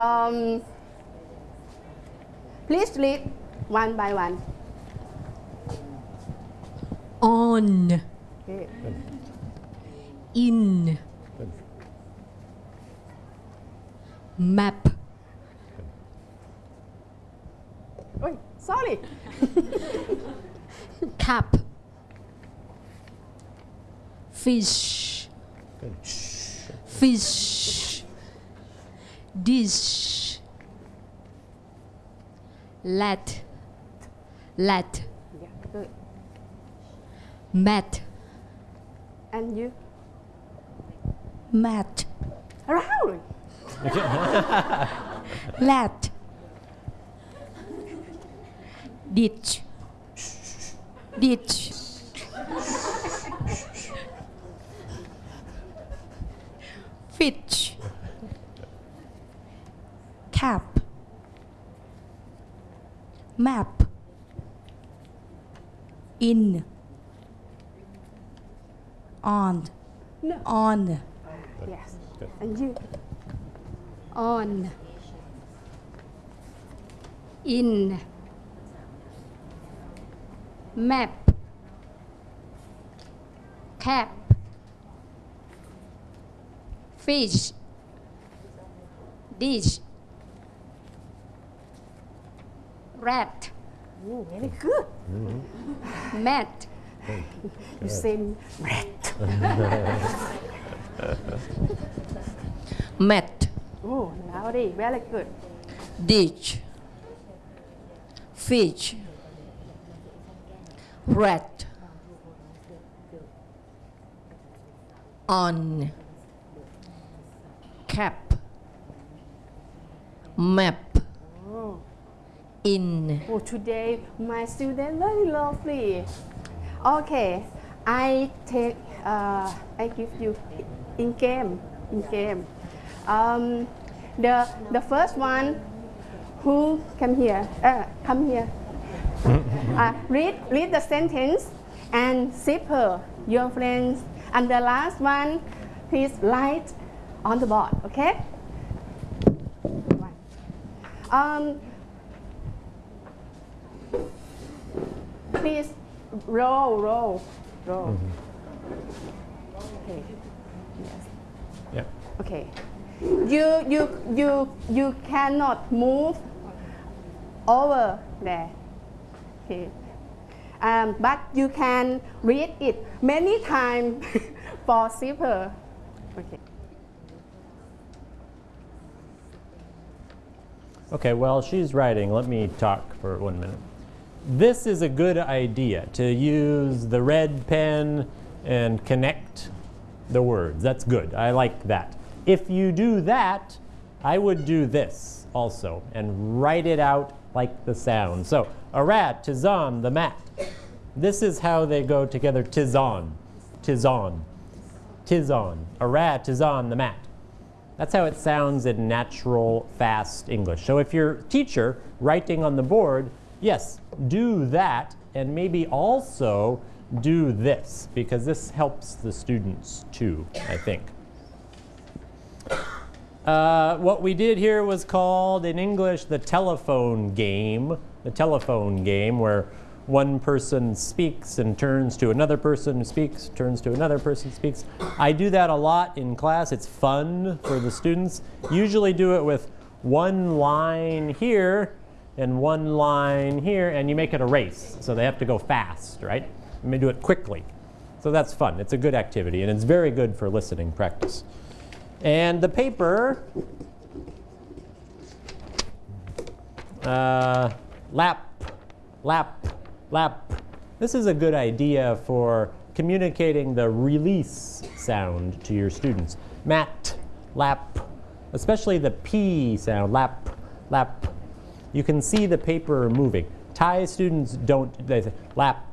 Um, please read one by one. On. Okay. In. Map. Oh, sorry. Cap. Fish. Fish. Dish. Let. Let. Yeah, good. Mat. And you? Mat. Around. Lat. Ditch. Ditch. Fitch. Cap. Map. In. On. No. On. Yes. And you? On. In. Map. Cap. Fish. Dish. Rat. Oh, very good. Mat. You say rat. Mat. Oh, loudly. Very good. Ditch. Fish. Rat. On. Cap. Map. Oh. In. Oh, today my student very lovely. Okay, I give you in game. The first one who come here. Read the sentence and sip her your friends. And the last one, please write on the board. Okay. Please roll. Okay. Yes. Yeah. Okay. You cannot move over there. Okay. But you can read it many times for zipper. Okay. Okay, while she's writing, let me talk for 1 minute. This is a good idea, to use the red pen and connect the words. That's good. I like that. If you do that, I would do this also and write it out like the sound. So, a rat, 'tis on the mat. This is how they go together. 'Tis on, 'tis on, 'tis on. A rat is on the mat. That's how it sounds in natural, fast English. So if you're a teacher writing on the board, yes, do that, and maybe also do this, because this helps the students too, I think. What we did here was called, in English, the telephone game. The telephone game, where one person speaks and turns to another person who speaks, turns to another person who speaks. I do that a lot in class. It's fun for the students. Usually do it with one line here and one line here, and you make it a race. So they have to go fast, right? You may do it quickly. So that's fun. It's a good activity, and it's very good for listening practice. And the paper, lap. This is a good idea for communicating the release sound to your students. Mat, lap, especially the P sound, lap. You can see the paper moving. Thai students don't, they say lap,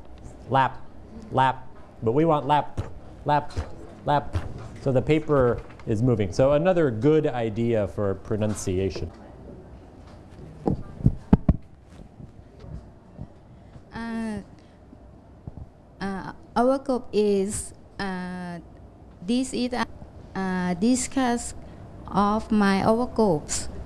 but we want lap. So the paper is moving. So another good idea for pronunciation. Our group is this is a discuss of my our groups.